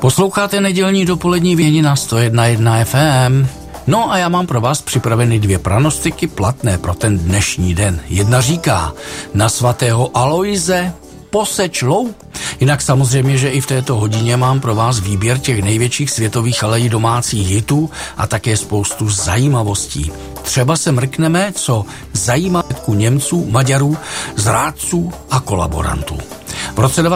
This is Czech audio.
Posloucháte nedělní dopolední vění na 101.1 FM. No a já mám pro vás připraveny 2 pranostiky platné pro ten dnešní den. Jedna říká na svatého Aloise poseč lou. Jinak samozřejmě, že i v této hodině mám pro vás výběr těch největších světových, ale i domácích hitů a také spoustu zajímavostí. Třeba se mrkneme, co zajímá Němců, Maďarů, zrádců a kolaborantů. V roce